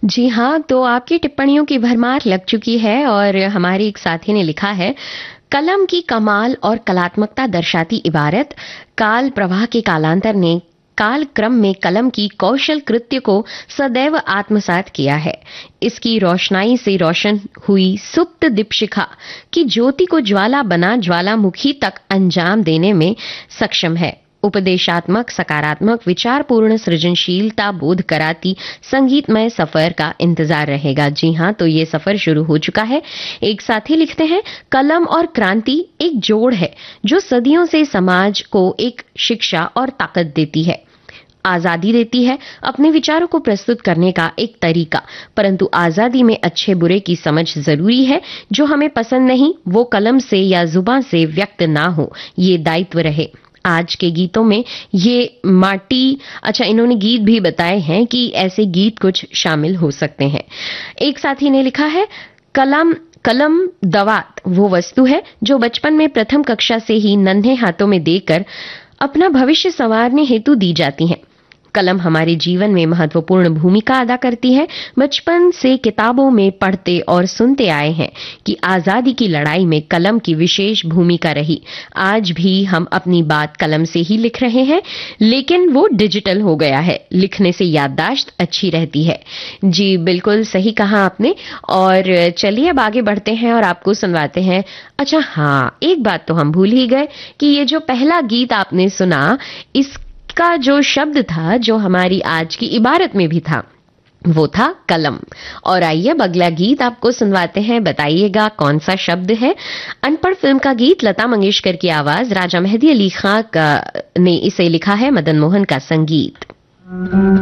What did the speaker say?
जी हाँ, तो आपकी टिप्पणियों की भरमार लग चुकी है और हमारे एक साथी ने लिखा है, कलम की कमाल और कलात्मकता दर्शाती इबारत, काल प्रवाह के कालांतर ने काल क्रम में कलम की कौशल कृत्य को सदैव आत्मसात किया है। इसकी रोशनाई से रोशन हुई सुप्त दीपशिखा की ज्योति को ज्वाला बना ज्वालामुखी तक अंजाम देने में सक्षम है। उपदेशात्मक, सकारात्मक, विचारपूर्ण, सृजनशीलता बोध कराती संगीतमय सफर का इंतजार रहेगा। जी हाँ, तो ये सफर शुरू हो चुका है। एक साथी लिखते हैं, कलम और क्रांति एक जोड़ है जो सदियों से समाज को एक शिक्षा और ताकत देती है, आजादी देती है, अपने विचारों को प्रस्तुत करने का एक तरीका। परंतु आजादी में अच्छे बुरे की समझ जरूरी है। जो हमें पसंद नहीं वो कलम से या जुबान से व्यक्त ना हो, ये दायित्व रहे। आज के गीतों में ये माटी, अच्छा इन्होंने गीत भी बताए हैं कि ऐसे गीत कुछ शामिल हो सकते हैं। एक साथी ने लिखा है, कलम कलम दवात वो वस्तु है जो बचपन में प्रथम कक्षा से ही नन्हे हाथों में देकर अपना भविष्य संवारने हेतु दी जाती हैं। कलम हमारे जीवन में महत्वपूर्ण भूमिका अदा करती है। बचपन से किताबों में पढ़ते और सुनते आए हैं कि आजादी की लड़ाई में कलम की विशेष भूमिका रही। आज भी हम अपनी बात कलम से ही लिख रहे हैं, लेकिन वो डिजिटल हो गया है। लिखने से याददाश्त अच्छी रहती है। जी बिल्कुल सही कहा आपने। और चलिए अब आगे बढ़ते हैं और आपको सुनवाते हैं। अच्छा हाँ, एक बात तो हम भूल ही गए कि ये जो पहला गीत आपने सुना, इस का जो शब्द था जो हमारी आज की इबारत में भी था, वो था कलम। और आइए अब अगला गीत आपको सुनवाते हैं, बताइएगा कौन सा शब्द है। अनपढ़ फिल्म का गीत, लता मंगेशकर की आवाज, राजा मेहदी अली खां ने इसे लिखा है, मदन मोहन का संगीत।